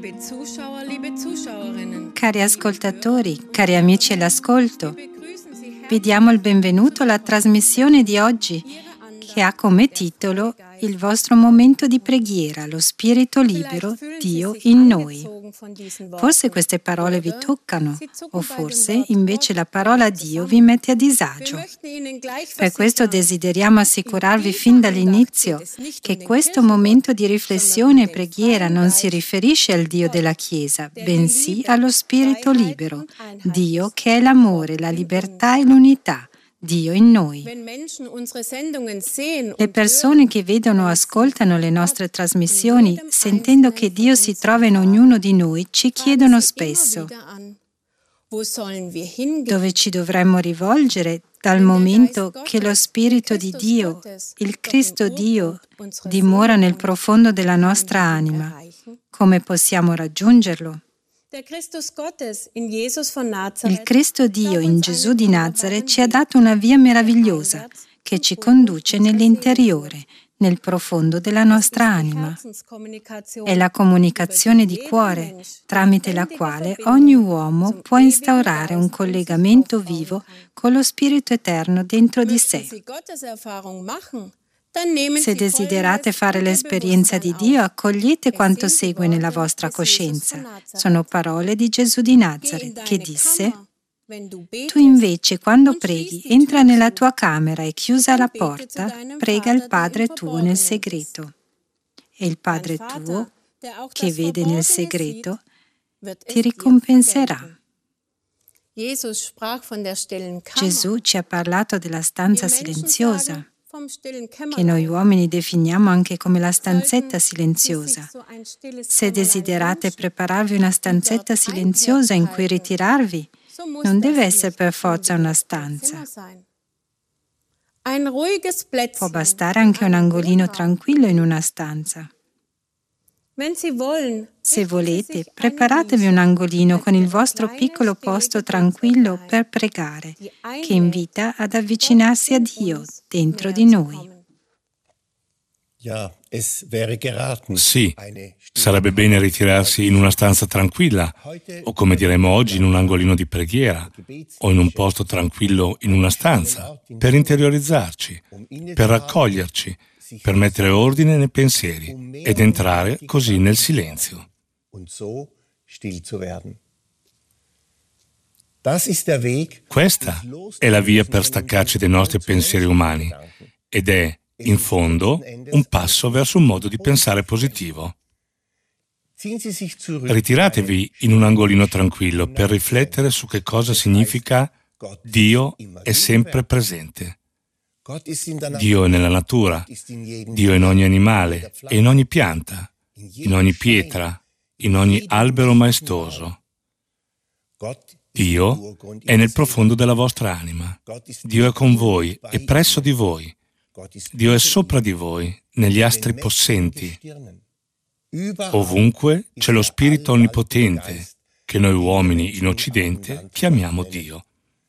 Cari ascoltatori, cari amici all'ascolto, vi diamo il benvenuto alla trasmissione di oggi che ha come titolo Il vostro momento di preghiera, lo spirito libero, Dio in noi. Forse queste parole vi toccano, o forse invece la parola Dio vi mette a disagio. Per questo desideriamo assicurarvi fin dall'inizio che questo momento di riflessione e preghiera non si riferisce al Dio della Chiesa, bensì allo spirito libero, Dio che è l'amore, la libertà e l'unità. Dio in noi. Le persone che vedono o ascoltano le nostre trasmissioni, sentendo che Dio si trova in ognuno di noi, ci chiedono spesso dove ci dovremmo rivolgere dal momento che lo Spirito di Dio, il Cristo Dio, dimora nel profondo della nostra anima. Come possiamo raggiungerlo? Il Cristo Dio in Gesù di Nazareth ci ha dato una via meravigliosa che ci conduce nell'interiore, nel profondo della nostra anima. È la comunicazione di cuore, tramite la quale ogni uomo può instaurare un collegamento vivo con lo Spirito Eterno dentro di sé. Se desiderate fare l'esperienza di Dio, accogliete quanto segue nella vostra coscienza. Sono parole di Gesù di Nazareth che disse: tu invece, quando preghi, entra nella tua camera e chiusa la porta, prega il Padre tuo nel segreto. E il Padre tuo, che vede nel segreto, ti ricompenserà. Gesù ci ha parlato della stanza silenziosa, che noi uomini definiamo anche come la stanzetta silenziosa. Se desiderate prepararvi una stanzetta silenziosa in cui ritirarvi, non deve essere per forza una stanza. Può bastare anche un angolino tranquillo in una stanza. Se volete, preparatevi un angolino con il vostro piccolo posto tranquillo per pregare, che invita ad avvicinarsi a Dio dentro di noi. Sì, sarebbe bene ritirarsi in una stanza tranquilla, o come diremo oggi, in un angolino di preghiera, o in un posto tranquillo in una stanza, per interiorizzarci, per raccoglierci, per mettere ordine nei pensieri ed entrare così nel silenzio. Questa è la via per staccarci dai nostri pensieri umani ed è, in fondo, un passo verso un modo di pensare positivo. Ritiratevi in un angolino tranquillo per riflettere su che cosa significa Dio è sempre presente. Dio è nella natura, Dio è in ogni animale e in ogni pianta, in ogni pietra, in ogni albero maestoso. Dio è nel profondo della vostra anima. Dio è con voi e presso di voi. Dio è sopra di voi, negli astri possenti. Ovunque c'è lo Spirito Onnipotente, che noi uomini in Occidente chiamiamo Dio.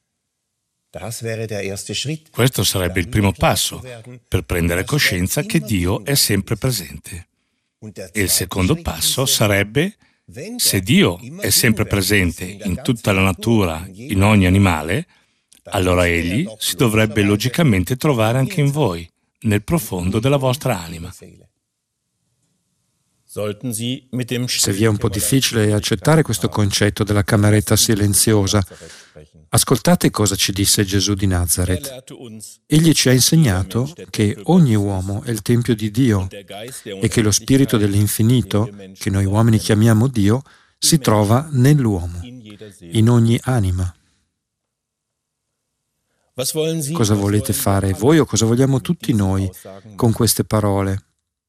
Questo sarebbe il primo passo per prendere coscienza che Dio è sempre presente. E il secondo passo sarebbe, se Dio è sempre presente in tutta la natura, in ogni animale, allora Egli si dovrebbe logicamente trovare anche in voi, nel profondo della vostra anima. Se vi è un po' difficile accettare questo concetto della cameretta silenziosa, ascoltate cosa ci disse Gesù di Nazareth. Egli ci ha insegnato che ogni uomo è il tempio di Dio e che lo spirito dell'infinito, che noi uomini chiamiamo Dio, si trova nell'uomo, in ogni anima. Cosa volete fare voi o cosa vogliamo tutti noi con queste parole?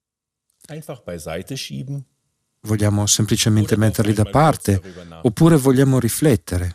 Vogliamo semplicemente metterli da parte oppure vogliamo riflettere?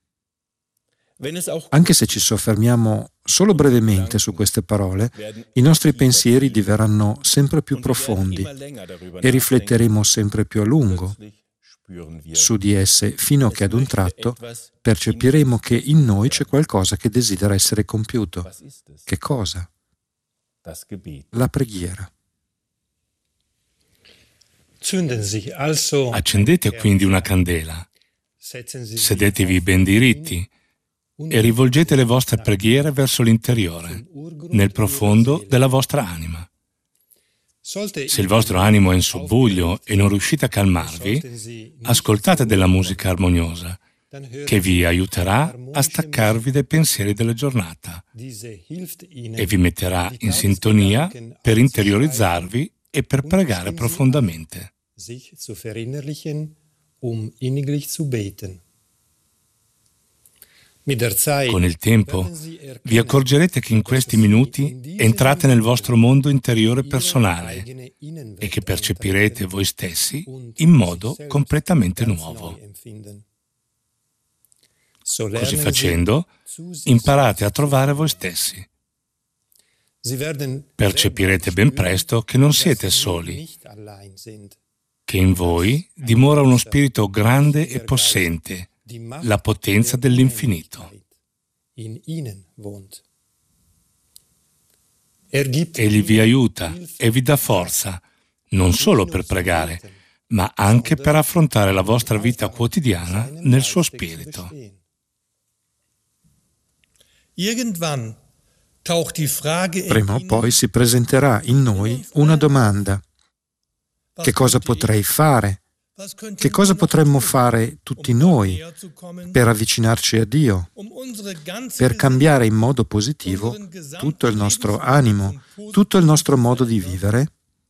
Anche se ci soffermiamo solo brevemente su queste parole, i nostri pensieri diverranno sempre più profondi e rifletteremo sempre più a lungo su di esse fino a che ad un tratto percepiremo che in noi c'è qualcosa che desidera essere compiuto. Che cosa? La preghiera. Accendete quindi una candela, sedetevi ben diritti e rivolgete le vostre preghiere verso l'interiore, nel profondo della vostra anima. Se il vostro animo è in subbuglio e non riuscite a calmarvi, ascoltate della musica armoniosa, che vi aiuterà a staccarvi dai pensieri della giornata e vi metterà in sintonia per interiorizzarvi e per pregare profondamente. Con il tempo vi accorgerete che in questi minuti entrate nel vostro mondo interiore personale e che percepirete voi stessi in modo completamente nuovo. Così facendo, imparate a trovare voi stessi. Percepirete ben presto che non siete soli, che in voi dimora uno spirito grande e possente, la potenza dell'infinito. Egli vi aiuta e vi dà forza, non solo per pregare, ma anche per affrontare la vostra vita quotidiana nel suo spirito. Prima o poi si presenterà in noi una domanda. Che cosa potrei fare? Che cosa potremmo fare tutti noi per avvicinarci a Dio, per cambiare in modo positivo tutto il nostro animo, tutto il nostro modo di vivere?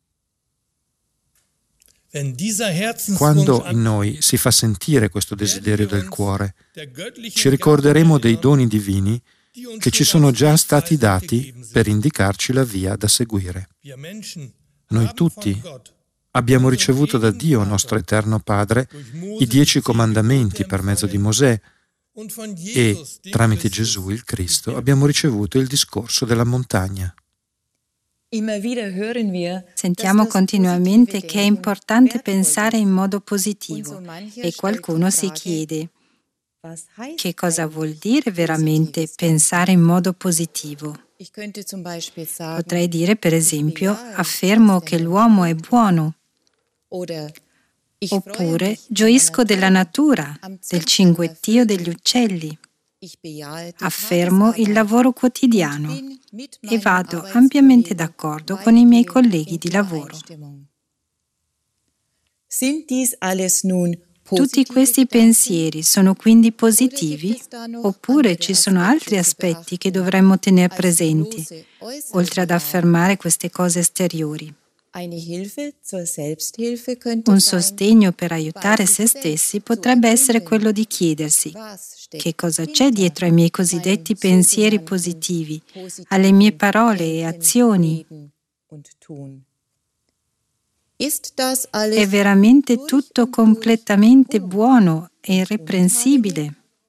Quando in noi si fa sentire questo desiderio del cuore, ci ricorderemo dei doni divini che ci sono già stati dati per indicarci la via da seguire. Noi tutti abbiamo ricevuto da Dio, nostro Eterno Padre, i 10 comandamenti per mezzo di Mosè e, tramite Gesù, il Cristo, abbiamo ricevuto il discorso della montagna. Sentiamo continuamente che è importante pensare in modo positivo e qualcuno si chiede: che cosa vuol dire veramente pensare in modo positivo? Potrei dire, per esempio, affermo che l'uomo è buono, oppure gioisco della natura, del cinguettio degli uccelli. Affermo il lavoro quotidiano e vado ampiamente d'accordo con i miei colleghi di lavoro. Tutti questi pensieri sono quindi positivi, oppure ci sono altri aspetti che dovremmo tenere presenti, oltre ad affermare queste cose esteriori? Un sostegno per aiutare se stessi potrebbe essere quello di chiedersi: che cosa c'è dietro ai miei cosiddetti pensieri positivi, alle mie parole e azioni? È veramente tutto completamente buono e irreprensibile?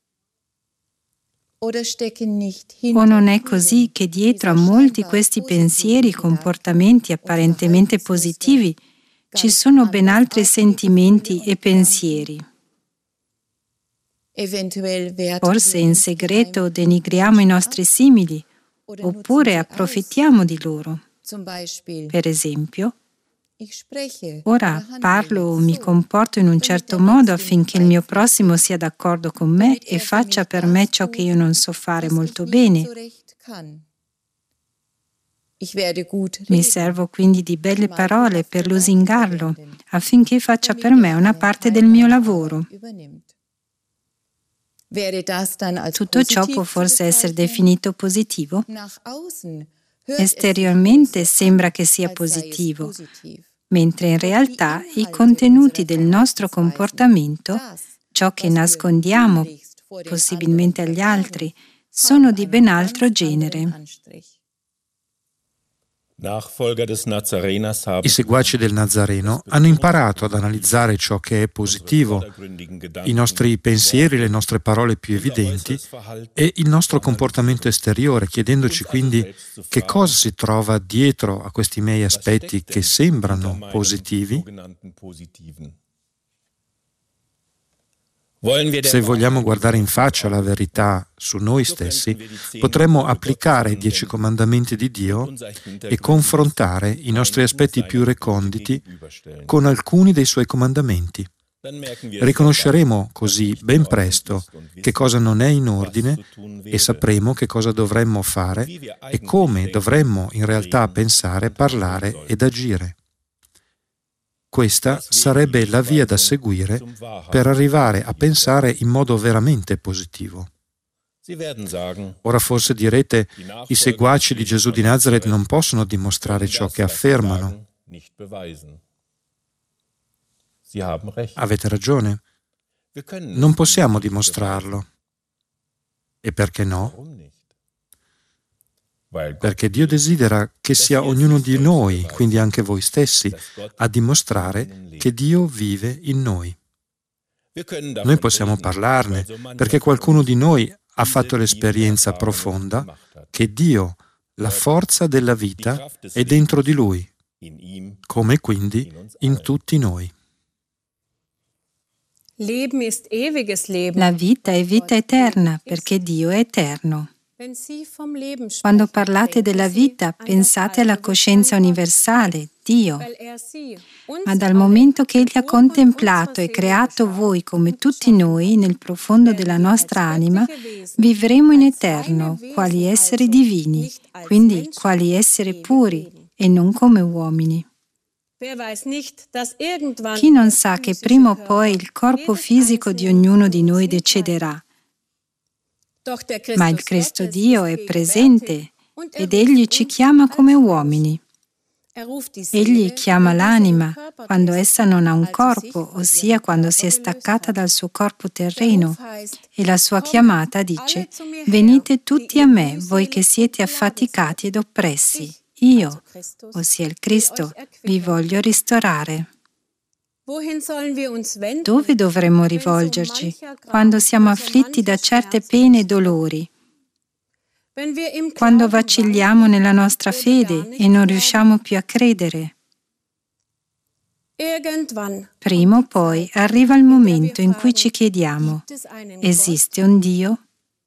O non è così che dietro a molti questi pensieri e comportamenti apparentemente positivi ci sono ben altri sentimenti e pensieri? Forse in segreto denigriamo i nostri simili, oppure approfittiamo di loro. Per esempio, ora parlo o mi comporto in un certo modo affinché il mio prossimo sia d'accordo con me e faccia per me ciò che io non so fare molto bene. Mi servo quindi di belle parole per lusingarlo, affinché faccia per me una parte del mio lavoro. Tutto ciò può forse essere definito positivo? Esteriormente sembra che sia positivo, mentre in realtà i contenuti del nostro comportamento, ciò che nascondiamo, possibilmente agli altri, sono di ben altro genere. I seguaci del Nazareno hanno imparato ad analizzare ciò che è positivo, i nostri pensieri, le nostre parole più evidenti e il nostro comportamento esteriore, chiedendoci quindi che cosa si trova dietro a questi miei aspetti che sembrano positivi. Se vogliamo guardare in faccia la verità su noi stessi, potremmo applicare i 10 comandamenti di Dio e confrontare i nostri aspetti più reconditi con alcuni dei Suoi comandamenti. Riconosceremo così ben presto che cosa non è in ordine e sapremo che cosa dovremmo fare e come dovremmo in realtà pensare, parlare ed agire. Questa sarebbe la via da seguire per arrivare a pensare in modo veramente positivo. Ora forse direte, i seguaci di Gesù di Nazaret non possono dimostrare ciò che affermano. Avete ragione. Non possiamo dimostrarlo. E perché no? Perché Dio desidera che sia ognuno di noi, quindi anche voi stessi, a dimostrare che Dio vive in noi. Noi possiamo parlarne, perché qualcuno di noi ha fatto l'esperienza profonda che Dio, la forza della vita, è dentro di Lui, come quindi in tutti noi. La vita è vita eterna, perché Dio è eterno. Quando parlate della vita, pensate alla coscienza universale, Dio. Ma dal momento che Egli ha contemplato e creato voi come tutti noi, nel profondo della nostra anima, vivremo in eterno, quali esseri divini, quindi quali esseri puri e non come uomini. Chi non sa che prima o poi il corpo fisico di ognuno di noi decederà? Ma il Cristo Dio è presente ed Egli ci chiama come uomini. Egli chiama l'anima quando essa non ha un corpo, ossia quando si è staccata dal suo corpo terreno, e la sua chiamata dice: «Venite tutti a me, voi che siete affaticati ed oppressi. Io, ossia il Cristo, vi voglio ristorare». Dove dovremmo rivolgerci quando siamo afflitti da certe pene e dolori? Quando vacilliamo nella nostra fede e non riusciamo più a credere? Prima o poi arriva il momento in cui ci chiediamo: esiste un Dio?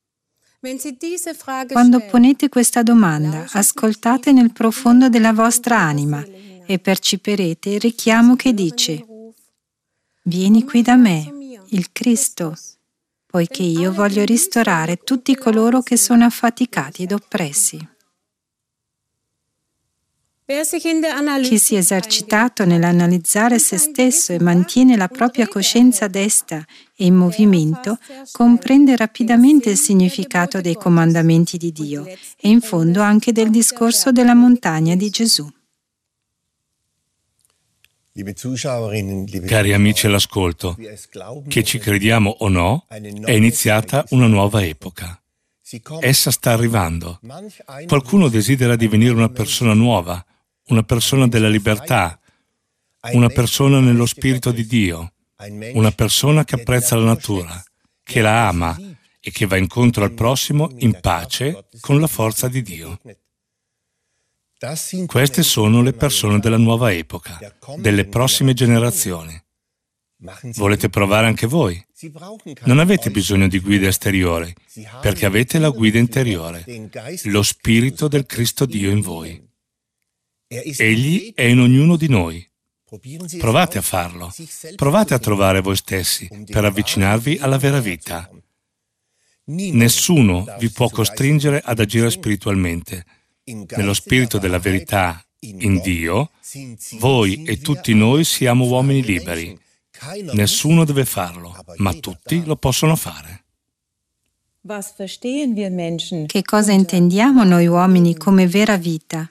Quando ponete questa domanda, ascoltate nel profondo della vostra anima e perceperete il richiamo che dice: «Vieni qui da me, il Cristo, poiché io voglio ristorare tutti coloro che sono affaticati ed oppressi». Chi si è esercitato nell'analizzare se stesso e mantiene la propria coscienza desta e in movimento, comprende rapidamente il significato dei comandamenti di Dio e in fondo anche del discorso della montagna di Gesù. Cari amici all'ascolto, che ci crediamo o no, è iniziata una nuova epoca. Essa sta arrivando. Qualcuno desidera divenire una persona nuova, una persona della libertà, una persona nello spirito di Dio, una persona che apprezza la natura, che la ama e che va incontro al prossimo in pace con la forza di Dio. Queste sono le persone della nuova epoca, delle prossime generazioni. Volete provare anche voi? Non avete bisogno di guida esteriore, perché avete la guida interiore, lo Spirito del Cristo Dio in voi. Egli è in ognuno di noi. Provate a farlo. Provate a trovare voi stessi per avvicinarvi alla vera vita. Nessuno vi può costringere ad agire spiritualmente. Nello spirito della verità, in Dio, voi e tutti noi siamo uomini liberi. Nessuno deve farlo, ma tutti lo possono fare. Che cosa intendiamo noi uomini come vera vita?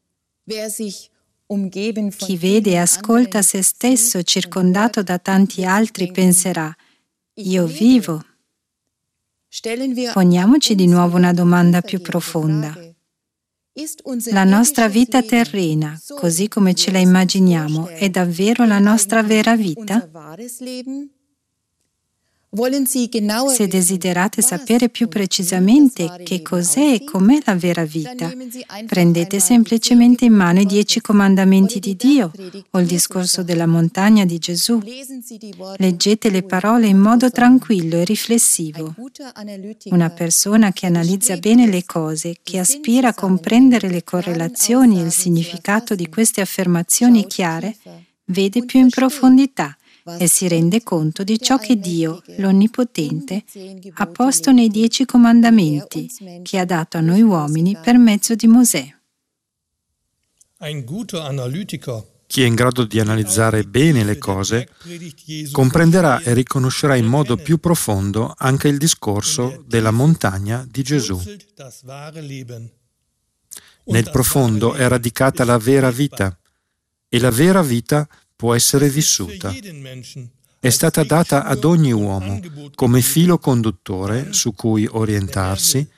Chi vede e ascolta se stesso circondato da tanti altri penserà: io vivo. Poniamoci di nuovo una domanda più profonda. La nostra vita terrena, così come ce la immaginiamo, è davvero la nostra vera vita? Se desiderate sapere più precisamente che cos'è e com'è la vera vita, prendete semplicemente in mano i 10 comandamenti di Dio o il discorso della montagna di Gesù. Leggete le parole in modo tranquillo e riflessivo. Una persona che analizza bene le cose, che aspira a comprendere le correlazioni e il significato di queste affermazioni chiare, vede più in profondità e si rende conto di ciò che Dio, l'Onnipotente, ha posto nei 10 comandamenti che ha dato a noi uomini per mezzo di Mosè. Chi è in grado di analizzare bene le cose comprenderà e riconoscerà in modo più profondo anche il discorso della montagna di Gesù. Nel profondo è radicata la vera vita e la vera vita può essere vissuta. È stata data ad ogni uomo come filo conduttore su cui orientarsi